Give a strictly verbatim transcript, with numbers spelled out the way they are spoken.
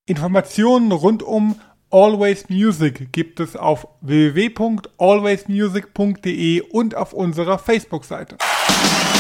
Informationen rund um Always Music gibt es auf w w w punkt always music punkt d e und auf unserer Facebook-Seite.